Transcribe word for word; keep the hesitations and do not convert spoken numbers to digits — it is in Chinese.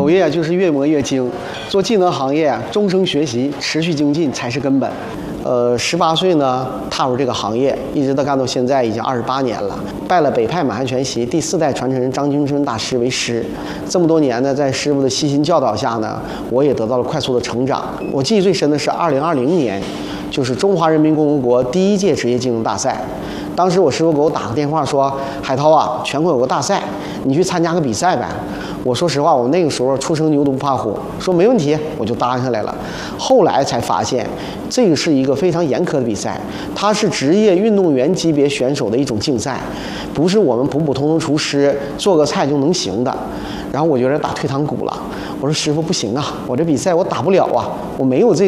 主业就是越磨越精，做技能行业，终生学习，持续精进才是根本。呃，十八岁呢踏入这个行业，一直到干到现在已经二十八年了。拜了北派满汉全席第四代传承人张君春大师为师，这么多年呢，在师傅的悉心教导下呢，我也得到了快速的成长。我记忆最深的是二零二零年，就是中华人民共和国第一届职业技能大赛。当时我师傅给我打个电话说：“海涛啊，全国有个大赛，你去参加个比赛呗。”我说实话，我那个时候初生牛犊不怕虎，说没问题，我就答应下来了。后来才发现，这个是一个非常严苛的比赛，它是职业运动员级别选手的一种竞赛，不是我们普普通通厨师做个菜就能行的。然后我就有点打退堂鼓了，我说师傅不行啊，我这比赛我打不了啊，我没有这